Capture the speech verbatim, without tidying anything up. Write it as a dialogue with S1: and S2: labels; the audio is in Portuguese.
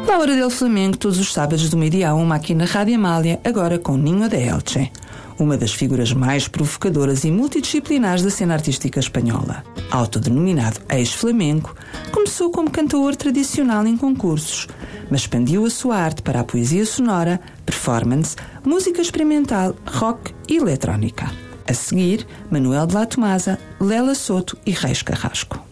S1: Na Hora del Flamengo, todos os sábados do meio-dia a uma aqui na Rádio Amália, agora com Ninho de Elche, uma das figuras mais provocadoras e multidisciplinares da cena artística espanhola. Autodenominado ex-flamenco, começou como cantor tradicional em concursos, mas expandiu a sua arte para a poesia sonora, performance, música experimental, rock e eletrónica. A seguir, Manuel de la Tomasa, Lela Soto e Reis Carrasco.